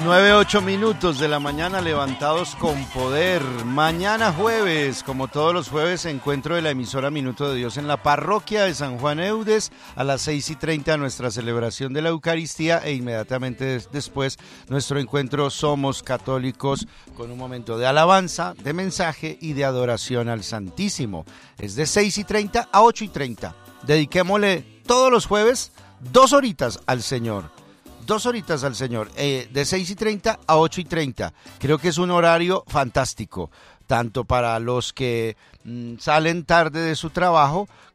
9:08 de la mañana, levantados con poder. Mañana jueves, como todos los jueves, encuentro de la emisora Minuto de Dios en la parroquia de San Juan Eudes. A las 6:30 nuestra celebración de la Eucaristía e inmediatamente después nuestro encuentro Somos Católicos, con un momento de alabanza, de mensaje y de adoración al Santísimo. Es de 6:30 a 8:30. Dediquémosle todos los jueves 2 horitas al Señor. 2 horitas al Señor, de 6:30 a 8:30. Creo que es un horario fantástico, tanto para los que salen tarde de su trabajo